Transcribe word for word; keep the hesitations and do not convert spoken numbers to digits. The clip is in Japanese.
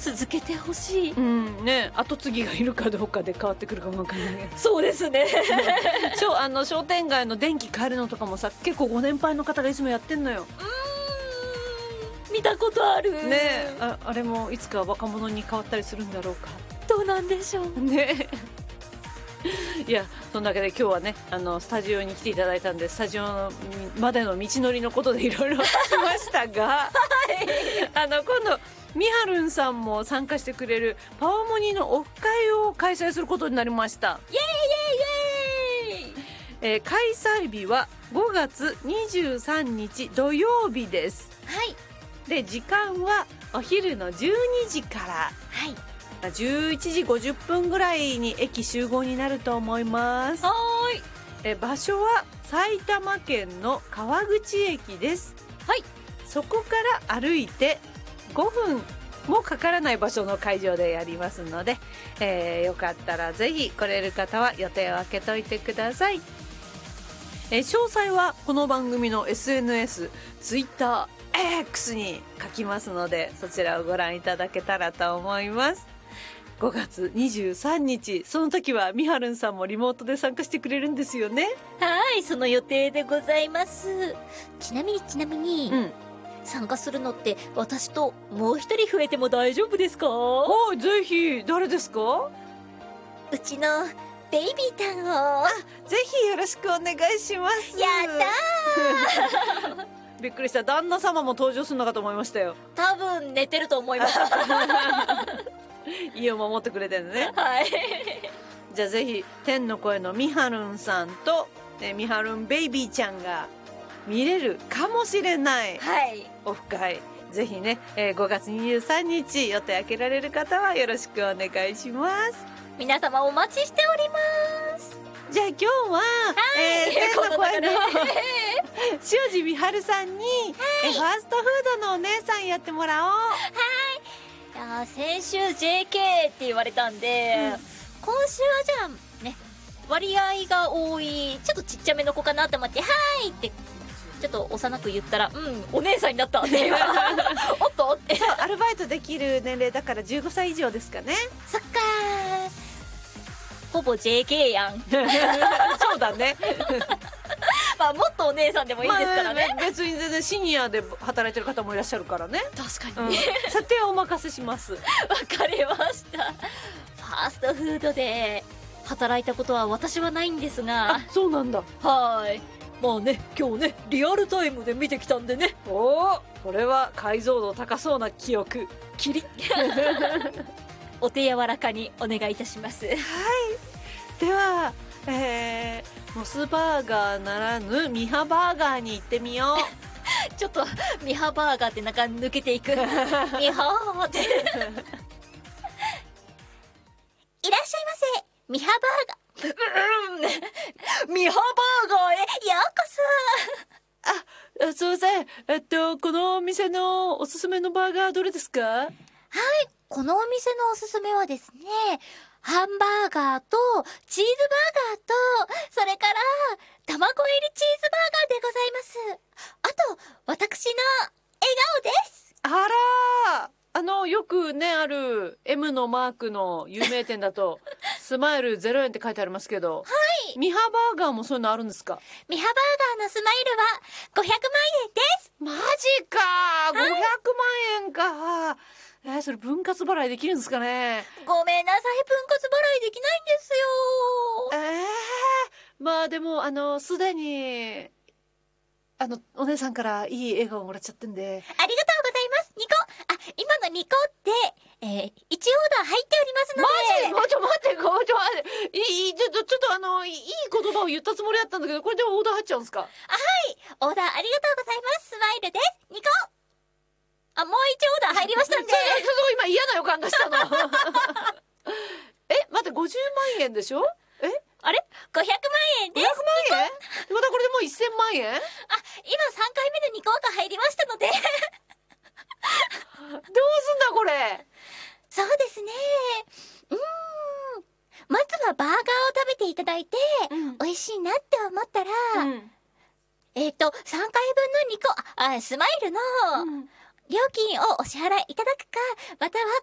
続けてほしい。 うんね、後継ぎがいるかどうかで変わってくるかもわかんない。 そうですね。 しょあの商店街の電気変えるのとかもさ、結構ご年配の方がいつもやってんのよ。 うーん、見たことあるね。ああれもいつか若者に変わったりするんだろうか。 どうなんでしょうね。いや、そんなわけで今日はね、あのスタジオに来ていただいたんで、スタジオまでの道のりのことでいろいろしましたが、はい、あの今度みはるんさんも参加してくれるパワモニのオフ会を開催することになりました。 イエーイイエーイイエーイ、 えー、開催日はごがつにじゅうさんにち土曜日です。 はい。 で時間はお昼のじゅうにじから、 はい、 じゅういちじごじゅっぷんぐらいに駅集合になると思います。 はーい。 え場所は埼玉県の川口駅です。 はい。 そこから歩いてごふんもかからない場所の会場でやりますので、えー、よかったらぜひ来れる方は予定を空けといてください。えー、詳細はこの番組の エスエヌエス、ツイッター、X に書きますので、そちらをご覧いただけたらと思います。ごがつにじゅうさんにち、その時はみはるんさんもリモートで参加してくれるんですよね。 はい、その予定でございます。ちなみにちなみに、うん、参加するのって私ともう一人増えても大丈夫ですか？ はい、ぜひ。誰ですか？ うちのベイビータンを。 あ、ぜひよろしくお願いします。 やったー。 びっくりした。旦那様も登場するのかと思いましたよ。 多分寝てると思います。 家を守ってくれてるね。 はい。 じゃあぜひ天の声のみはるんさんと、ね、みはるんベイビーちゃんが見れるかもしれないオフ会、はい、ぜひね、えー、ごがつにじゅうさんにち予定開けられる方はよろしくお願いします。 皆様お待ちしております。 じゃあ今日は、はい、えー、天の声の塩地みはるさんに、はい、えファーストフードのお姉さんやってもらおう。はい 。いや先週 ジェーケー って言われたんで、うん、今週はじゃあね、割合が多いちょっとちっちゃめの子かなと思って、はーいってちょっと幼く言ったら、うん、お姉さんになったっておっとって。 そう、アルバイトできる年齢だからじゅうごさい以上ですかね。 そっかー、ほぼ ジェーケー やん。 そうだね。 まあもっとお姉さんでもいいですからね。 まあ、別に全然シニアで働いてる方もいらっしゃるからね。 確かにね、 うん、査定はお任せします。わかりました。ファーストフードで働いたことは私はないんですが。 あ、そうなんだ。 はい。まあね、今日ねリアルタイムで見てきたんでね。 おお、これは解像度高そうな記憶。キリッ。 お手柔らかにお願いいたします。はい。 では、えー、モスバーガーならぬミハバーガーに行ってみよう。 ちょっとミハバーガーってなんか抜けていく。ミハーって。いらっしゃいませ。ミハバーガー。うん、ミハバーガーへようこそ。あ、すいません。えっと、このお店のおすすめのバーガーどれですか？はい、 このお店のおすすめはですね、ハンバーガーとチーズバーガーと、それから卵入りチーズバーガーでございます。あと、私の笑顔です。 あらー、あの、よくね、ある エム のマークの有名店だと、スマイルゼロえんって書いてありますけど。はい。ミハバーガーもそういうのあるんですか？ ミハバーガーのスマイルはごひゃくまんえんです。 マジかー、ごひゃくまんえんか。えー、それ分割払いできるんですかね？ ごめんなさい、分割払いできないんですよ。 ええー、まあでも、あの、すでに、あの、お姉さんからいい笑顔もらっちゃってんで。 ありがとうございます。にこ。あ、今のにこって、えー、いちオーダー入っておりますので。 マジ？ちょ、待って、ちょ、待って。いい、ちょっと、ちょっとあの、いい言葉を言ったつもりだったんだけど、これでオーダー入っちゃうんですか？ あ、はい。オーダーありがとうございます。スマイルです。にこ。あ、もういちオーダー入りましたんで。ちょっと今嫌な予感がしたの。え、待って、ごじゅうまんえんでしょ？え？ あれ ?ごひゃくまんえんです。 ごひゃくまんえん？またこれでもうせんまんえん？あ、 今さんかいめでにこが入りましたので。どうすんだこれ。 そうですね。うーん。まずはバーガーを食べていただいて、うん、美味しいなって思ったら、うん、えっと、さんかいぶんのにこ、あ、スマイルの、うん、料金をお支払いいただくか、または